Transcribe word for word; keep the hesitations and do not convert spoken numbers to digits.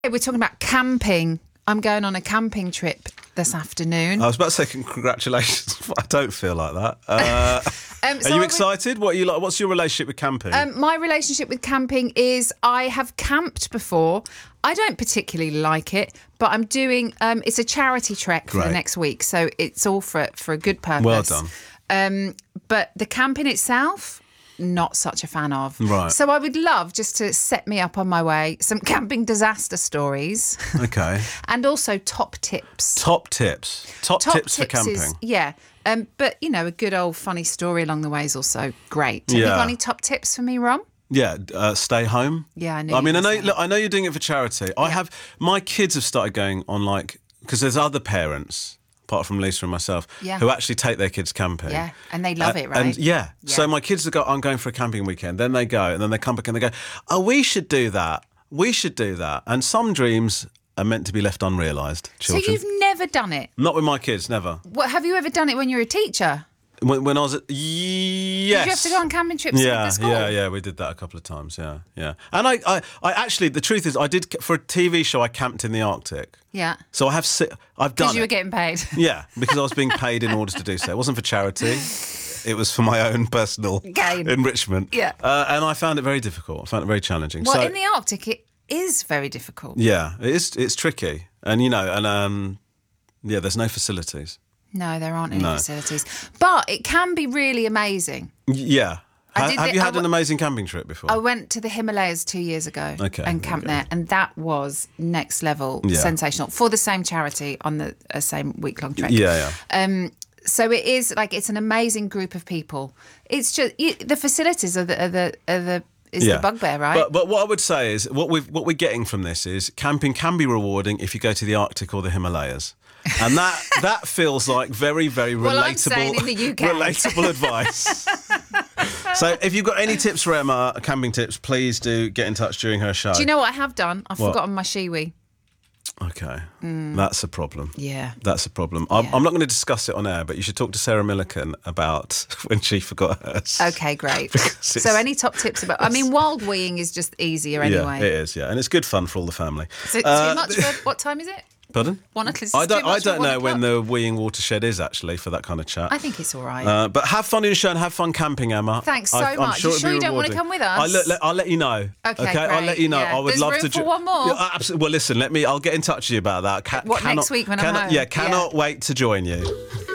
We're talking about camping. I'm going on a camping trip this afternoon. I was about to say congratulations. I don't feel like that. Uh, um, so are you I excited? What are you like? What's your relationship with camping? Um, my relationship with camping is I have camped before. I don't particularly like it, but I'm doing. Um, it's a charity trek for Great. the next week, so it's all for for a good purpose. Well done. Um, but the camping itself, not such a fan of. Right. So I would love just to set me up on my way some camping disaster stories. Okay. And also top tips. Top tips. Top, Top tips, for camping. Is, yeah. Um, but, you know, a good old funny story along the way is also great. Have you Yeah. got any top tips for me, Rom? Yeah, uh, stay home. Yeah, I knew I you mean, I were know. saying Look, I know you're doing it for charity. I have my kids have started going on like because there's other parents apart from Lisa and myself Yeah. who actually take their kids camping. Yeah, and they love Uh, it, right? And yeah. Yeah. so my kids go. I'm going for a camping weekend. Then they go, and then they come back and they go. Oh, we should do that. We should do that. And some dreams are meant to be left unrealised. So Children. you've never done it? Not with my kids, never. What, have you ever done it when you were a teacher? When, when I was at yes. Did you have to go on camping trips Yeah, with the school? yeah, yeah. We did that a couple of times. Yeah, yeah. And I, I, I actually, the truth is, I did for a T V show. I camped in the Arctic. Yeah. So I have, si- I've done Because you it. were getting paid. Yeah, because I was being paid in order to do so. It wasn't for charity. It was for my own personal Gain. enrichment. Yeah. Uh, and I found it very difficult. I found it very challenging. Well, so, in the Arctic, it is very difficult. yeah, it is. It's tricky, and you know, and um, yeah, there's no facilities. No, there aren't any No. facilities. But it can be really amazing. Y- Yeah. I Ha- did have the- you I had an w- amazing camping trip before? I went to the Himalayas two years ago Okay, and there camped you go. there, and that was next level Yeah. sensational for the same charity on the uh, same week long trek. yeah, yeah. Um, so it is like it's an amazing group of people. It's just you, the facilities are the are the, are the is Yeah. the bugbear, right? But but what I would say is what we what we're getting from this is camping can be rewarding if you go to the Arctic or the Himalayas. And that that feels like very, very relatable Well, I'm saying in the U K. relatable advice. So if you've got any tips for Emma, camping tips, please do get in touch during her show. Do you know what I have done? I've What? forgotten my shiwi. Okay. That's a problem. Mm. Yeah. That's a problem. I'm, Yeah. I'm not going to discuss it on air, but you should talk to Sarah Millican about when she forgot hers. Okay, great. Because it's- So any top tips about? I mean, wild weeing is just easier anyway. Yeah, it is, yeah. And it's good fun for all the family. Is it Uh, too much for what time is it? Pardon? One o'clock. I don't. Too I much for don't one know when o'clock? the weeing watershed is actually for that kind of chat. I think it's all right. Uh, but have fun in the show and have fun camping, Emma. Thanks so I, I'm much. Sure You it'll sure be you don't wanna rewarding. come with us? I'll let, let- I'll let you know. Okay, I'll let great, you know. yeah. I would There's love room to. for one more? Yeah, absolutely. Well, listen. Let me. I'll get in touch with you about that. Ca- What, cannot- next week when I'm cannot- home? Yeah, cannot Yeah. wait to join you.